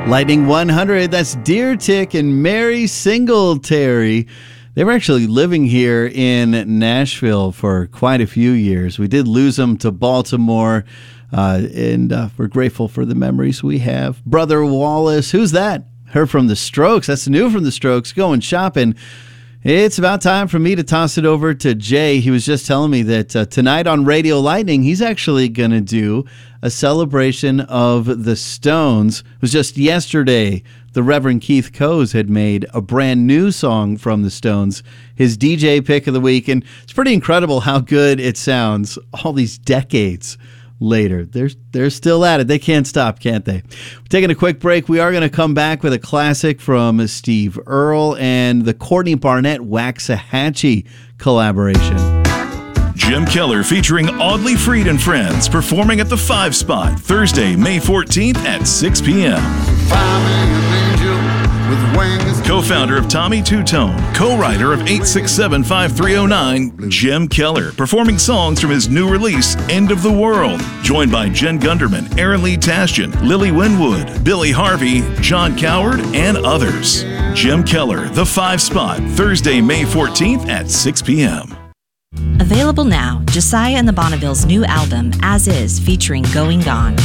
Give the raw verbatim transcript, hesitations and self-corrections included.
Lightning one hundred, that's Deer Tick and Mary Singletary. They were actually living here in Nashville for quite a few years. We did lose them to Baltimore, uh, and uh, we're grateful for the memories we have. Brother Wallace, who's that? Heard from the Strokes. That's new from the Strokes. Going shopping. It's about time for me to toss it over to Jay. He was just telling me that uh, tonight on Radio Lightning, he's actually going to do a celebration of the Stones. It was just yesterday the Reverend Keith Coes had made a brand new song from the Stones, his D J pick of the week, and it's pretty incredible how good it sounds all these decades later. They're, they're still at it. They can't stop, can't they? We're taking a quick break. We are going to come back with a classic from Steve Earle and the Courtney Barnett Waxahachie collaboration. Jim Keller featuring Audley Freed and Friends performing at the Five Spot Thursday, May fourteenth at six p.m. Co-founder of Tommy Two-Tone, co-writer of eight six seven, five three oh nine, Jim Keller, performing songs from his new release, End of the World, joined by Jen Gunderman, Aaron Lee Tasjan, Lily Winwood, Billy Harvey, John Coward, and others. Jim Keller, The Five Spot, Thursday, May fourteenth at six p.m. Available now, Josiah and the Bonnevilles' new album, As Is, featuring Going Gone.